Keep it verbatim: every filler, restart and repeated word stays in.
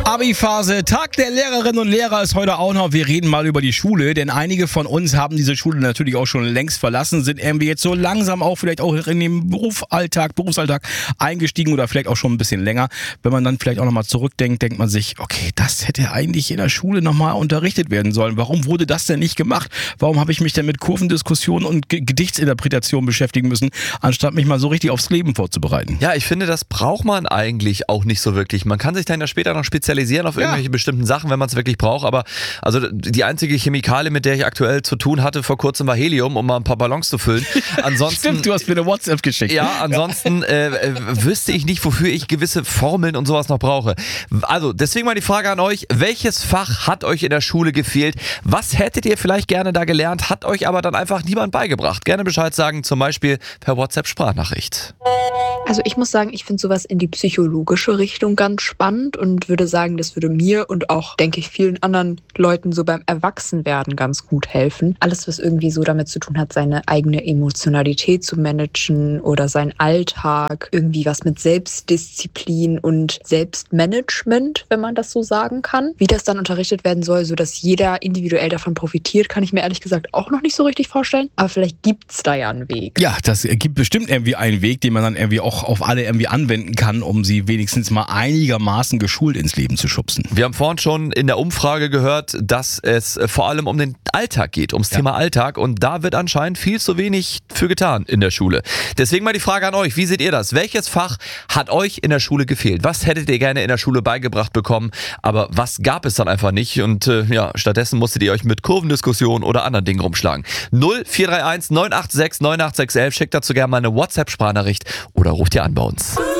Abi-Phase, Tag der Lehrerinnen und Lehrer ist heute auch noch. Wir reden mal über die Schule, denn einige von uns haben diese Schule natürlich auch schon längst verlassen, sind irgendwie jetzt so langsam auch vielleicht auch in den Berufsalltag, Berufsalltag eingestiegen oder vielleicht auch schon ein bisschen länger. Wenn man dann vielleicht auch nochmal zurückdenkt, denkt man sich, okay, das hätte eigentlich in der Schule nochmal unterrichtet werden sollen. Warum wurde das denn nicht gemacht? Warum habe ich mich denn mit Kurvendiskussionen und G- Gedichtsinterpretationen beschäftigen müssen, anstatt mich mal so richtig aufs Leben vorzubereiten? Ja, ich finde, das braucht man eigentlich auch nicht so wirklich. Man kann sich dann ja später noch spezialisieren auf irgendwelche ja. bestimmten Sachen, wenn man es wirklich braucht. Aber also die einzige Chemikalie, mit der ich aktuell zu tun hatte vor kurzem, war Helium, um mal ein paar Ballons zu füllen. Ansonsten, Stimmt, du hast mir eine WhatsApp geschickt. Ja, ansonsten äh, äh, wüsste ich nicht, wofür ich gewisse Formeln und sowas noch brauche. Also deswegen mal die Frage an euch, welches Fach hat euch in der Schule gefehlt? Was hättet ihr vielleicht gerne da gelernt, hat euch aber dann einfach niemand beigebracht? Gerne Bescheid sagen, zum Beispiel per WhatsApp-Sprachnachricht. Also ich muss sagen, ich finde sowas in die psychologische Richtung ganz spannend und würde sagen, das würde mir und auch, denke ich, vielen anderen Leuten so beim Erwachsenwerden ganz gut helfen. Alles, was irgendwie so damit zu tun hat, seine eigene Emotionalität zu managen oder seinen Alltag, irgendwie was mit Selbstdisziplin und Selbstmanagement, wenn man das so sagen kann. Wie das dann unterrichtet werden soll, sodass jeder individuell davon profitiert, kann ich mir ehrlich gesagt auch noch nicht so richtig vorstellen. Aber vielleicht gibt's da ja einen Weg. Ja, das gibt bestimmt irgendwie einen Weg, den man dann irgendwie auch auf alle irgendwie anwenden kann, um sie wenigstens mal einigermaßen geschult ins Leben zu schubsen. Wir haben vorhin schon in der Umfrage gehört, dass es vor allem um den Alltag geht, ums ja. Thema Alltag, und da wird anscheinend viel zu wenig für getan in der Schule. Deswegen mal die Frage an euch, wie seht ihr das? Welches Fach hat euch in der Schule gefehlt? Was hättet ihr gerne in der Schule beigebracht bekommen, aber was gab es dann einfach nicht? Und äh, ja, stattdessen musstet ihr euch mit Kurvendiskussionen oder anderen Dingen rumschlagen. null vier drei eins neun acht sechs neun acht sechs eins, schickt dazu gerne mal eine WhatsApp-Sprachnachricht oder ruft ihr an bei uns.